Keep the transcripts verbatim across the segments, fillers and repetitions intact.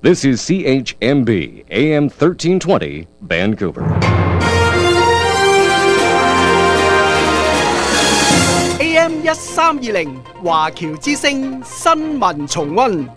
This is C H M B, A M thirteen twenty, Vancouver. A M 一三二零華僑之聲新聞重溫。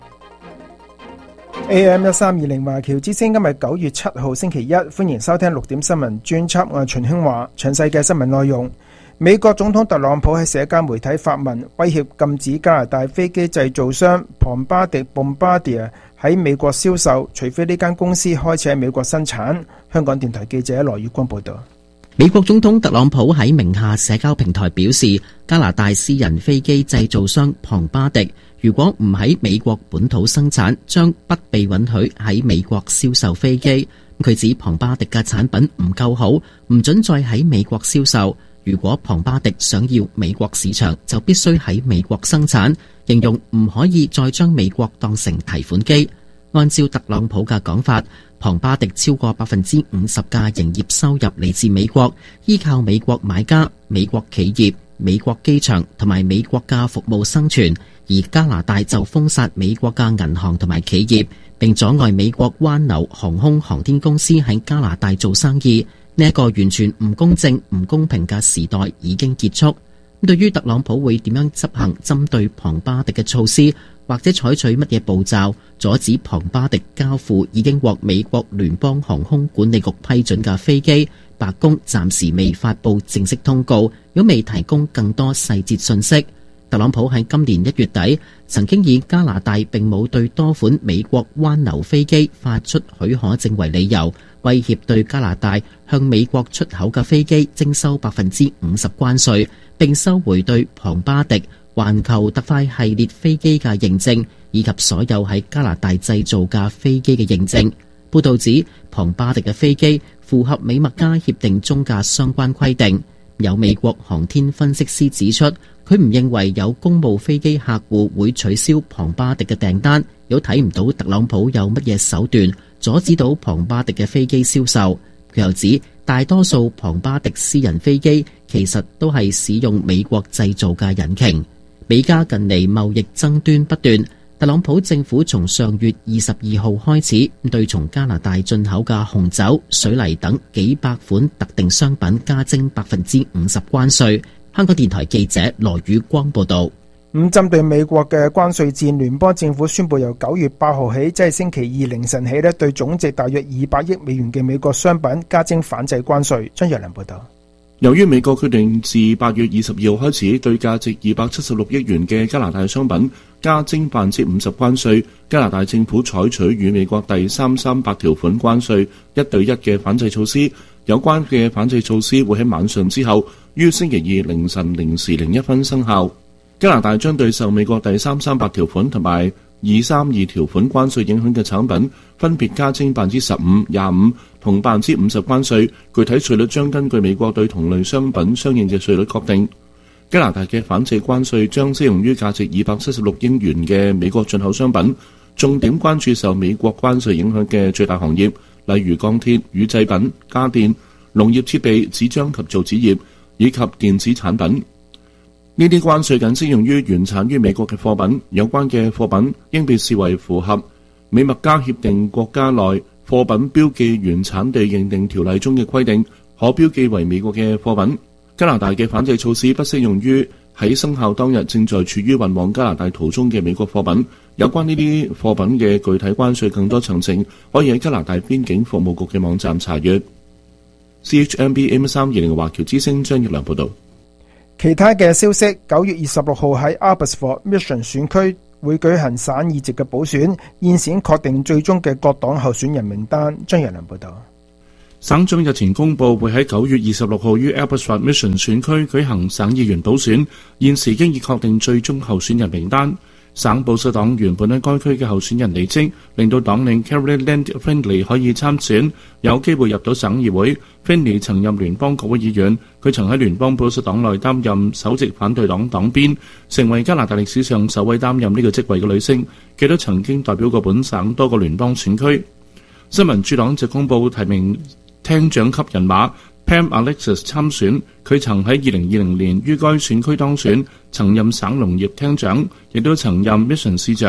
A M 一三二零華僑之聲今日九月七號星期一，歡迎收聽六點新聞專輯，我係秦興華。詳細嘅新聞內容：美國總統特朗普喺社交媒體發文，威脅禁止加拿大飛機製造商龐巴迪 Bombardier 喺美國銷售，除非呢間公司開始喺美國生產。香港電台記者羅宇光報道。 美國總統特朗普喺名下社交平台表示，加拿大私人飛機製造商龐巴迪如果唔喺美國本土生產，將不被允許喺美國銷售飛機。佢指龐巴迪嘅產品唔夠好，唔准再喺美國銷售。如果龐巴迪想要美國市場，就必須喺美國生產，形容唔可以再將美國當成提款機。按照特朗普嘅講法，龐巴迪超過百分之五十嘅營業收入嚟自美國，依靠美國買家、美國企業、美國機場同埋美國嘅服務生存，而加拿大就封殺美國嘅銀行同埋企業，並阻礙美國灣流航空航天公司喺加拿大做生意。呢一個完全唔公正、唔公平嘅時代已經結束。對於特朗普會點樣執行針對龐巴迪嘅措施，或者採取乜嘢步驟阻止龐巴迪交付已經獲美國聯邦航空管理局批准嘅飛機，白宮暫時未發布正式通告，亦未提供更多細節信息。特朗普喺今年一月底曾經以加拿大並冇對多款美國灣流飛機發出許可證為理由，威脅對加拿大向美國出口嘅飛機徵收百分之五十關稅，並收回對龐巴迪、環球特快系列飛機嘅認證，以及所有喺加拿大製造嘅飛機嘅認證。報道指，龐巴迪嘅飛機符合美墨加協定中嘅相關規定。有美國航天分析師指出，佢唔認為有公務飛機客戶會取消龐巴迪嘅訂單，亦都睇唔到特朗普有乜嘢手段阻止到龐巴迪嘅飛機銷售。佢又指，大多數龐巴迪私人飛機其實都係使用美國製造嘅引擎。美加近嚟貿易爭端不斷，特朗普政府從上月二十二號開始對從加拿大進口嘅紅酒、水泥等幾百款特定商品加徵百分之五十關稅。香港電台記者羅宇光報道。 咁針對美國嘅關稅戰，聯邦政府宣布由九月八號起，即係星期二凌晨起咧，對總值大約二百億美元嘅美國商品加徵反制關稅。張若良報道。 由於美國決定自八月二十二號開始對價值二百七十六億元嘅加拿大商品加徵百分之五十關稅，加拿大政府採取與美國第三三八條款關稅一對一嘅反制措施。有關嘅反制措施會喺晚上之後於星期二凌晨零時零一分生效。加拿大將對受美國第三三八條款同埋二三二條款關稅影響嘅產品分別加徵百分之十五、廿五同百分之五十關稅，具體稅率將根據美國對同類商品相應嘅稅率確定。加拿大嘅反制關稅將適用於價值二百七十六億元嘅美國進口商品，重點關注受美國關稅影響嘅最大行業，例如鋼鐵、乳製品、家電、農業設備、紙張及造紙業以及電子產品。呢啲關稅僅適用於原產於美國嘅貨品，有關嘅貨品應被視為符合美墨加協定國家內貨品標記原產地認定條例中嘅規定，可標記為美國嘅貨品。加拿大嘅反制措施不適用於喺生效當日正在處於運往加拿大途中嘅美國貨品。有關呢啲貨品嘅具體關稅更多詳情，可以喺加拿大邊境服務局嘅網站查閱。C H M B A M 三二零華僑之聲張月良報道。 其他嘅消息，九月二十六號喺 Abbotsford Mission 選區會舉行省議席嘅補選，現時確定最終嘅各黨候選人名單。張日良報道。 省長日前公布會喺九月二十六號於 Abbotsford Mission 選區舉行省議員補選，現時經已確定最終候選人名單。省保守黨原本喺該區嘅候選人離職，令到黨領 Carrie Land Findlay 可以參選，有機會入到省議會。Findlay 曾任聯邦國會議員，佢曾喺聯邦保守黨內擔任首席反對黨黨鞭，成為加拿大歷史上首位擔任呢個職位嘅女性。佢都曾經代表過本省多個聯邦選區。新民主黨就公布提名廳長級人馬 Pam Alexis 參選，佢曾喺二零二零年於該選區當選，曾任省農業廳長，亦都曾任 Mission 市長。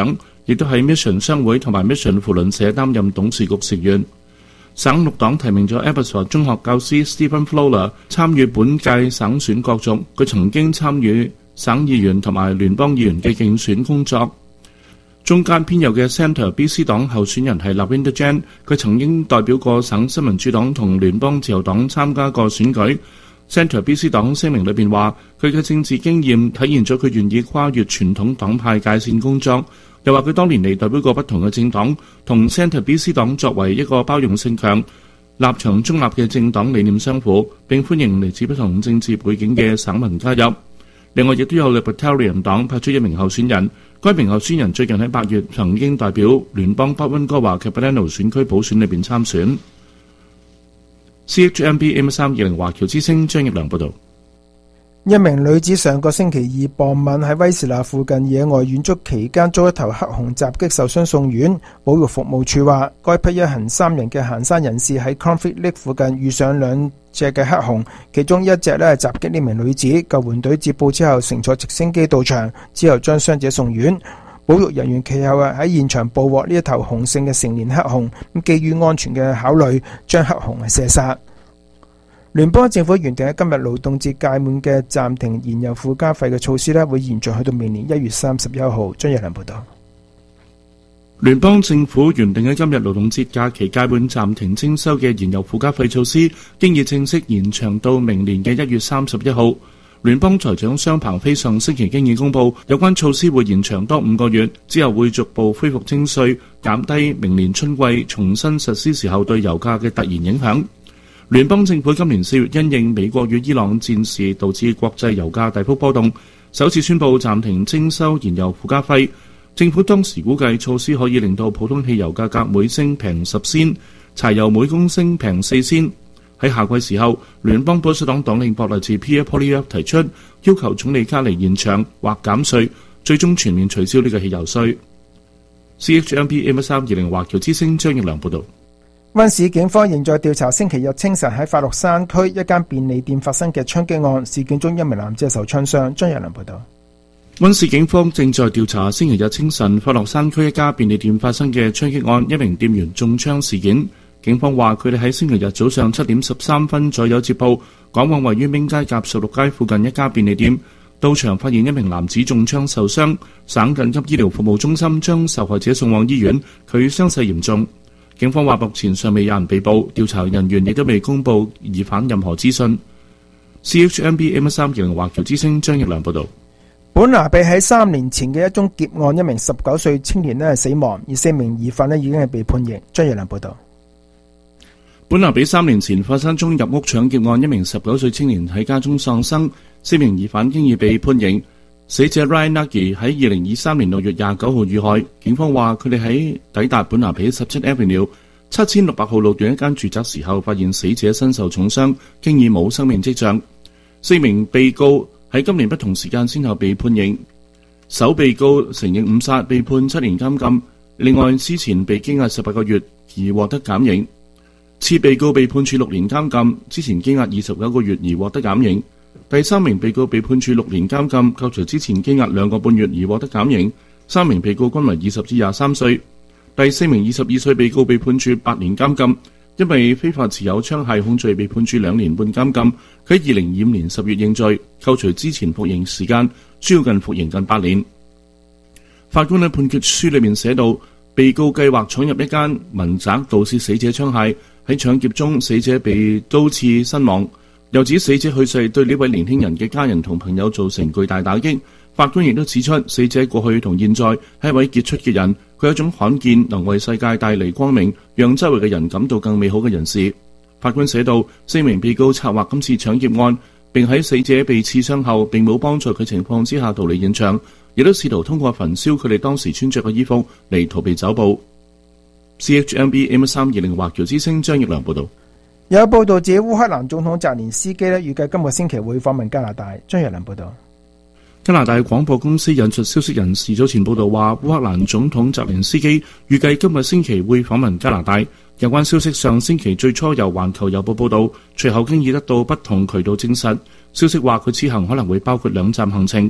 亦都喺 Mission 商會同埋 Mission 扶輪社擔任董事局成員。省綠黨提名咗 Abbotsford 中學教師 Stephen Fowler 參與本屆省選角逐，佢曾經參與省議員同埋聯邦議員嘅競選工作。中間偏右嘅 Centre B C 黨候選人係 Lavender Jan， 佢曾經代表過省新民主黨同聯邦自由黨參加過選舉。Centre B C 黨聲明裏邊話，佢嘅政治經驗體現咗佢願意跨越傳統黨派界線工作。又話佢多年嚟代表過不同嘅政黨，同 Centre B C 黨作為一個包容性強、立場中立嘅政黨理念相符，並歡迎嚟自不同政治背景嘅省民加入。另外亦都有 Libertarian 黨派出一名候選人，該名候選人最近喺八月曾經代表聯邦北溫哥華 Capitano 選區補選裏邊參選。C H M B M 三二零華僑之聲張奕良報導。 一名女子上個星期二傍晚喺威士拿附近野外遠足期間遭一頭黑熊襲擊受傷送院。保育服務處話，該批一行三人嘅行山人士喺 Conflict Lake 附近遇上兩隻嘅黑熊，其中一隻呢襲擊呢名女子。救援隊接報之後乘坐直升機到場，之後將傷者送院。保育人員其後啊喺現場捕獲呢一頭雄性嘅成年黑熊，咁基於安全嘅考慮，將黑熊係射殺。聯邦政府原定喺今日勞動節屆滿嘅暫停燃油附加費嘅措施咧，會延續去到明年一月三十一號。張日良報道。 聯邦政府原定喺今日勞動節假期屆滿暫停徵收嘅燃油附加費措施，經已正式延長到明年嘅一月三十一號。聯邦財長商彭飛上星期經已公布，有關措施會延長多五個月，之後會逐步恢復徵稅，減低明年春季重新實施時候對油價嘅突然影響。聯邦政府今年四月因應美國與伊朗戰事導致國際油價大幅波動，首次宣布暫停徵收燃油附加費。政府當時估計措施可以令到普通汽油價格每升平十仙，柴油每公升平四仙。喺夏季時候，聯邦保守黨黨領博勵治 Pierre Poilievre 提出要求總理卡尼延長或減稅，最終全面取消呢個汽油稅。C H M B M 三二零華僑之聲張奕良報導。 溫市警方仍在調查星期日清晨喺法樂山區一間便利店發生嘅槍擊案，事件中一名男子受槍傷。張日良報道。 溫市警方正在調查星期日清晨法樂山區一家便利店發生嘅槍擊案，一名店員中槍事件。警方話佢哋喺星期日早上七點十三分左右接報，趕往位於明街甲十六街附近一家便利店，到場發現一名男子中槍受傷，省緊急醫療服務中心將受害者送往醫院，佢傷勢嚴重。警方話目前尚未有人被捕，調查人員亦都未公布疑犯任何資訊。C H M B M 三二零華僑之聲張奕良報導。 本拿比喺三年前嘅一宗劫案，一名十九歲青年咧死亡，而四名疑犯咧已經係被判刑。張奕良報導。 本拿比三年前發生宗入屋搶劫案，一名十九歲青年喺家中喪生，四名疑犯經已被判刑。死者 Ryan Nagy 喺二零二三年六月廿九號遇害，警方話佢哋喺抵達本拿比十七 Avenue 七千六百號路段一間住宅時候，發現死者身受重傷，經已冇生命跡象。四名被告喺今年不同時間先後被判刑，首被告承認誤殺，被判七年監禁，另外之前被羈押十八個月而獲得減刑。次被告被判處六年監禁，之前羈押二十九個月而獲得減刑。第三名被告被判處六年監禁，扣除之前羈押兩個半月而獲得減刑。三名被告均為二十至廿三歲。第四名二十二歲被告被判處八年監禁，因為非法持有槍械控罪被判處兩年半監禁。佢喺二零二五年十月認罪，扣除之前服刑時間，需要近服刑近八年。法官喺判決書裏面寫到，被告計劃闖入一間民宅盜竊死者槍械，喺搶劫中死者被刀刺身亡。又指死者去世對呢位年輕人嘅家人同朋友造成巨大打擊。法官亦都指出，死者過去同現在係一位傑出嘅人，佢有一種罕見能為世界帶嚟光明，讓周圍嘅人感到更美好嘅人士。法官寫道，四名被告策劃今次搶劫案，並喺死者被刺傷後並冇幫助佢情況之下逃離現場，亦都試圖通過焚燒佢哋當時穿着嘅衣服嚟逃避走捕。C H M B M 三二零華僑之聲張奕良報道。 有報道指烏克蘭總統澤連斯基咧預計今個星期會訪問加拿大。張奕良報道。 加拿大廣播公司引述消息人士早前報道話，烏克蘭總統澤連斯基預計今個星期會訪問加拿大。有關消息上星期最初由環球郵報報道，隨後經已得到不同渠道證實。消息話佢此行可能會包括兩站行程。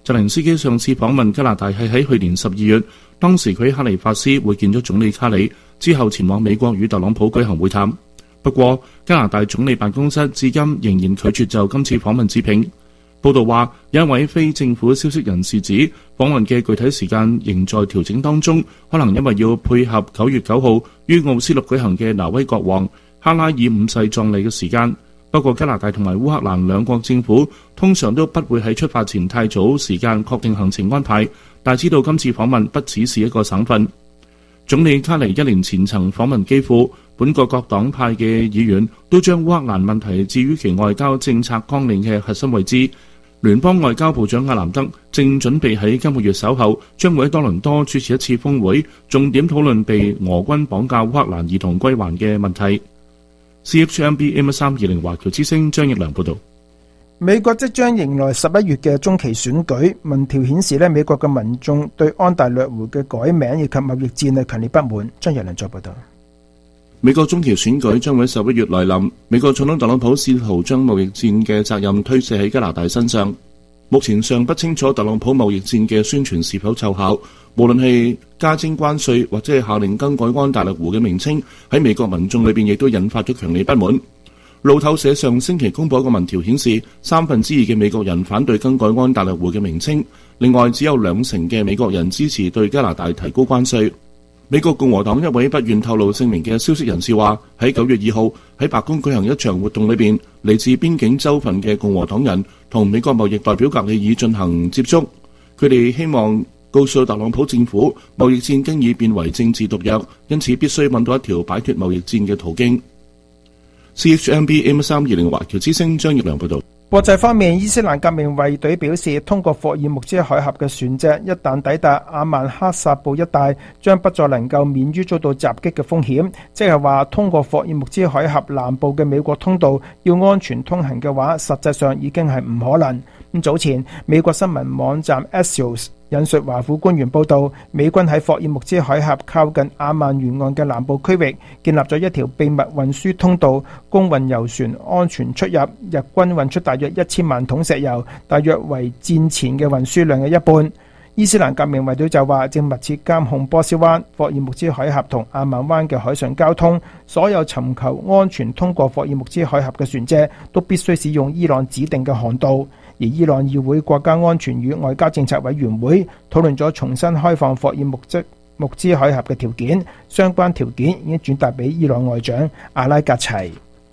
澤連斯基上次訪問加拿大係喺去年十二月，當時佢喺哈利法斯會見咗總理卡里，之後前往美國與特朗普舉行會談。不過，加拿大總理辦公室至今仍然拒絕就今次訪問置評。報道話，有一位非政府消息人士指，訪問嘅具體時間仍在調整當中，可能因為要配合九月九號於奧斯陸舉行嘅挪威國王哈拉爾五世葬禮嘅時間。不過，加拿大同埋烏克蘭兩國政府通常都不會喺出發前太早時間確定行程安排，但知道今次訪問不只是一個省份。總理卡尼一年前曾訪問基輔，本國各黨派嘅議員都將烏克蘭問題置於其外交政策綱領嘅核心位置。聯邦外交部長阿南德正準備喺今個月稍後將會喺多倫多主持一次峰會，重點討論被俄軍綁架烏克蘭兒童歸還嘅問題。C H M B A M 三二零華僑之聲張奕良報道。 美國即將迎來十一月嘅中期選舉，民調顯示咧，美國嘅民眾對安大略湖嘅改名以及貿易戰係強烈不滿。張奕良再報道。 美國中期選舉將會喺十一月來臨，美國總統特朗普試圖將貿易戰嘅責任推卸喺加拿大身上。目前尚不清楚特朗普貿易戰嘅宣傳是否奏效，無論係加徵關稅或者係下令更改安大略湖嘅名稱，喺美國民眾裏邊亦都引發咗強烈不滿。路透社上星期公布一個民調顯示，三分之二嘅美國人反對更改安大略湖嘅名稱，另外只有兩成嘅美國人支持對加拿大提高關稅。美國共和黨一位不願透露姓名嘅消息人士話，喺九月二號喺白宮舉行一場活動裏邊，嚟自邊境州份嘅共和黨人同美國貿易代表格里爾進行接觸，佢哋希望告訴特朗普政府，貿易戰經已變為政治毒藥，因此必須揾到一條擺脫貿易戰嘅途徑。C H M B M 三二零華僑之聲張奕良報道。 國際方面，伊斯蘭革命衛隊表示，通過霍爾木茲海峽嘅船隻一旦抵達阿曼哈薩布一帶，將不再能夠免於遭到襲擊嘅風險。即係話，通過霍爾木茲海峽南部嘅美國通道要安全通行嘅話，實際上已經係唔可能。咁早前，美國新聞網站 Axios 引述華府官員報道，美軍喺霍爾木茲海峽靠近阿曼沿岸嘅南部區域建立咗一條秘密運輸通道，供運油船安全出入。日軍運出大約一千萬桶石油，大約為戰前嘅運輸量嘅一半。伊斯蘭革命衛隊就話，正密切監控波斯灣、霍爾木茲海峽同阿曼灣嘅海上交通，所有尋求安全通過霍爾木茲海峽嘅船隻都必須使用伊朗指定嘅航道。而伊朗議會國家安全與外交政策委員會討論咗重新開放霍爾木茲木茲海峽嘅條件，相關條件已經轉達俾伊朗外長阿拉格齊。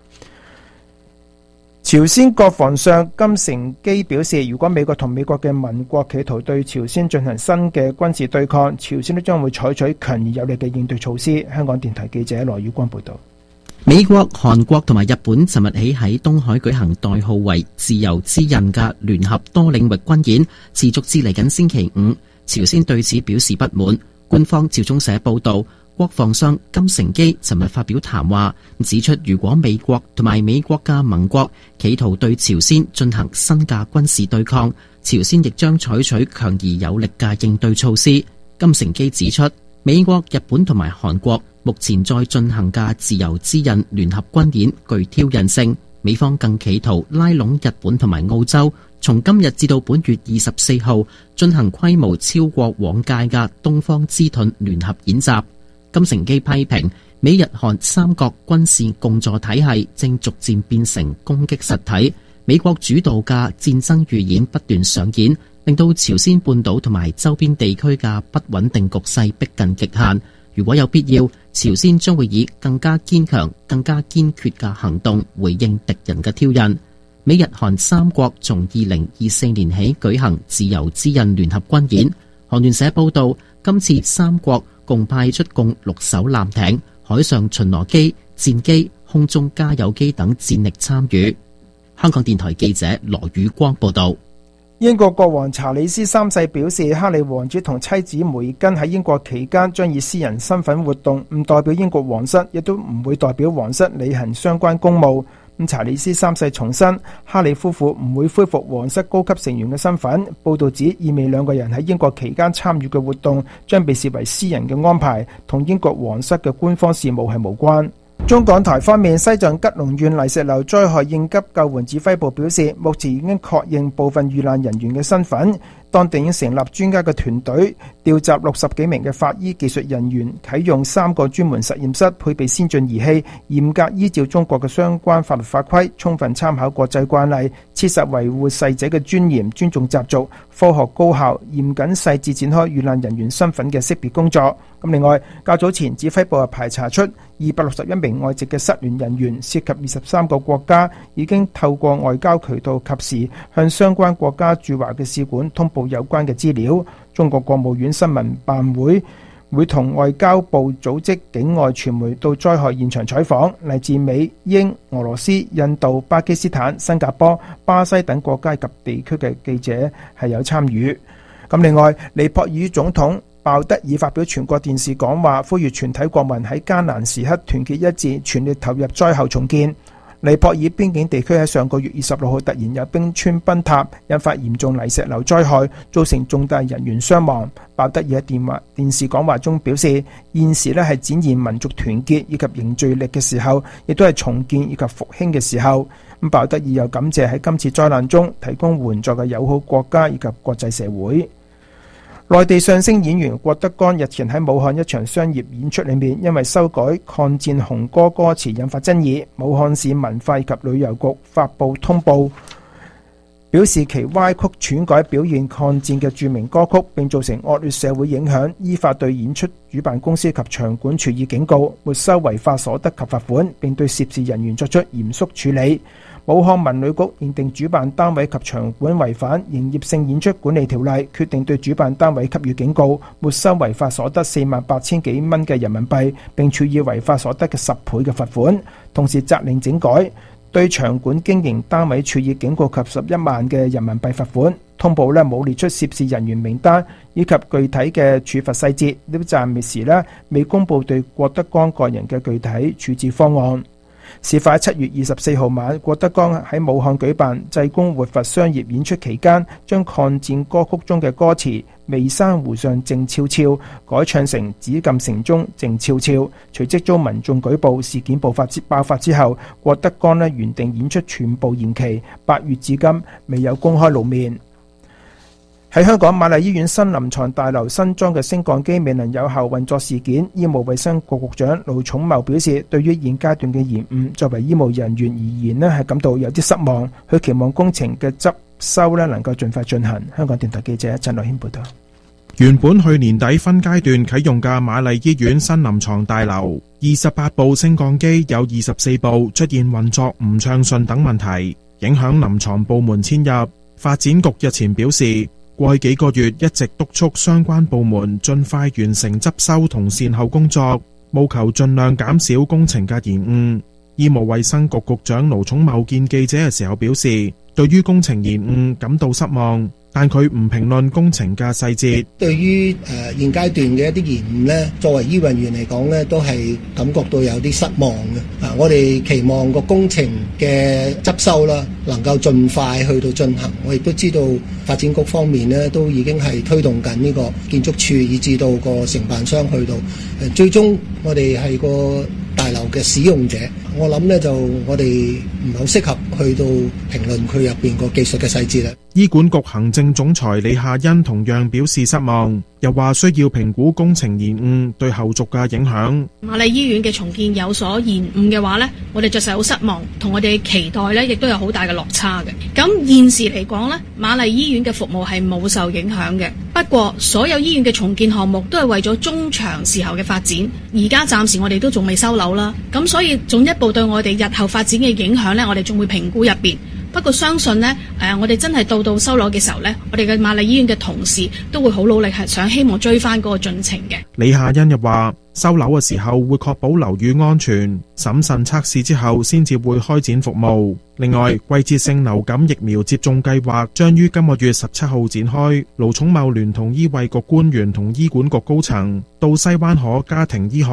朝鮮國防相金成基表示，如果美國同美國嘅盟國企圖對朝鮮進行新嘅軍事對抗，朝鮮都將會採取強而有力嘅應對措施。香港電台記者羅宇光報道。 美國、韓國同埋日本尋日起喺東海舉行代號為自由之刃嘅聯合多領域軍演，持續至嚟緊星期五。朝鮮對此表示不滿。官方朝中社報道，國防相金成基尋日發表談話，指出如果美國同埋美國嘅盟國企圖對朝鮮進行新嘅軍事對抗，朝鮮亦將採取強而有力嘅應對措施。金成基指出，美國、日本同埋韓國目前在進行嘅自由之刃聯合軍演具挑釁性，美方更企圖拉攏日本同埋澳洲，從今日至到本月二十四號進行規模超過往屆嘅東方之盾聯合演習。金成基批評美日韓三國軍事共助體系正逐漸變成攻擊實體，美國主導嘅戰爭預演不斷上演，令到朝鮮半島同埋周邊地區嘅不穩定局勢逼近極限。如果有必要，朝鮮將會以更加堅強、更加堅決嘅行動回應敵人嘅挑釁。美日韓三國從二零二四年起舉行自由之刃聯合軍演。韓聯社報道，今次三國共派出共六艘艦艇、海上巡邏機、戰機、空中加油機等戰力參與。香港電台記者羅宇光報道。 英國國王查理斯三世表示，哈利王子同妻子梅根喺英國期間將以私人身份活動，唔代表英國皇室，亦都唔會代表皇室履行相關公務。咁查理斯三世重申，哈利夫婦唔會恢復皇室高級成員嘅身份。報道指，意味兩個人喺英國期間參與嘅活動將被視為私人嘅安排，同英國皇室嘅官方事務係無關。中港台方面，西藏吉隆縣泥石流災害應急救援指揮部表示，目前已經確認部分遇難人員嘅身份。 當地已經成立專家嘅團隊，調集六十幾名嘅法醫技術人員，啟用三個專門實驗室，配備先進儀器，嚴格依照中國嘅相關法律法規，充分參考國際慣例，切實維護逝者嘅尊嚴，尊重習俗，科學高效，嚴謹細緻展開遇難人員身份嘅識別工作。咁另外，較早前指揮部排查出二百六十一名外籍嘅失聯人員，涉及二十三個國家，已經透過外交渠道及時向相關國家駐華嘅使館通報有關嘅資料。中國國務院新聞辦會會同外交部組織境外傳媒到災害現場採訪，嚟自美、英、俄羅斯、印度、巴基斯坦、新加坡、巴西等國家及地區嘅記者係有參與。咁另外，尼泊爾總統鮑德爾發表全國電視講話，呼籲全體國民喺艱難時刻團結一致，全力投入災後重建。尼泊爾邊境地區喺上個月二十六號突然有冰川崩塌，引發嚴重泥石流災害，造成重大人員傷亡。鮑德爾喺電話電視講話中表示，現時咧係展現民族團結以及凝聚力嘅時候，亦都係重建以及復興嘅時候。咁鮑德爾又感謝喺今次災難中提供援助嘅友好國家以及國際社會。內地相聲演員郭德綱日前喺武漢一場商業演出裏面，因為修改抗戰紅歌歌詞引發爭議，武漢市文化及旅遊局發布通報，表示其歪曲篡改表現抗戰嘅著名歌曲，並造成惡劣社會影響，依法對演出主辦公司及場館處以警告，沒收違法所得及罰款，並對涉事人員作出嚴肅處理。武漢文旅局認定主辦單位及場館違反營業性演出管理條例，決定對主辦單位給予警告，沒收違法所得四萬八千幾蚊嘅人民幣，並處以違法所得嘅十倍嘅罰款，同時責令整改，對場館經營單位處以警告及十一萬嘅人民幣罰款。通報呢冇列出涉事人員名單以及具體嘅處罰細節，呢暫滅時呢未公布對郭德綱個人嘅具體處置方案。事發喺七月二十四號晚，郭德綱喺武漢舉辦濟公活佛商業演出期間，將抗戰歌曲中嘅歌詞眉山湖上靜悄悄改唱成紫禁城中靜悄悄，隨即遭民眾舉報。事件爆發之爆發之後，郭德綱呢原定演出全部延期，八月至今未有公開露面。喺香港瑪麗醫院新臨床大樓新裝嘅升降機未能有效運作事件，醫務衛生局局長盧寵茂表示，對於現階段嘅延誤，作為醫務人員而言呢係感到有啲失望。佢期望工程嘅執修呢能夠盡快進行。香港電台記者陳樂謙報道。 原本去年底分階段啟用嘅瑪麗醫院新臨床大樓，二十八部升降機有二十四部出現運作唔暢順等問題，影響臨床部門遷入。發展局日前表示，過去幾個月一直督促相關部門盡快完成執修同善後工作，務求盡量減少工程嘅延誤。醫務衛生局局長盧寵茂見記者嘅時候表示，對於工程延誤感到失望，但佢唔評論工程嘅細節。 對於誒、呃、現階段嘅一啲延誤呢，作為醫護人員嚟講呢，都係感覺到有啲失望嘅。啊，我哋期望個工程嘅執修啦，能夠盡快去到進行。我亦都知道發展局方面呢，都已經係推動緊呢個建築署，以至到個承辦商去到誒、呃，最終我哋係個大樓嘅使用者。我諗呢，就我哋唔係好適合去到評論佢入邊個技術嘅細節啦。 醫管局行政總裁李夏茵同樣表示失望，又話需要評估工程延誤對後續嘅影響。 瑪麗醫院嘅重建有所延誤嘅話呢，我哋着實好失望，同我哋嘅期待呢亦都有好大嘅落差嘅。咁現時嚟講呢，瑪麗醫院嘅服務係冇受影響嘅。不過所有醫院嘅重建項目都係為咗中長時候嘅發展，而家暫時我哋都仲未收樓啦。咁所以進一步對我哋日後發展嘅影響呢，我哋仲會評估入邊。不過相信呢，誒、呃，我哋真係到到收樓嘅時候呢，我哋嘅瑪麗醫院嘅同事都會好努力，係想希望追翻嗰個進程嘅。 李夏茵又話，收樓嘅時候會確保樓宇安全，審慎測試之後先至會開展服務。另外，季節性流感疫苗接種計劃將於今個月十七號展開。盧寵茂聯同醫衛局官員同醫管局高層到西灣河家庭醫學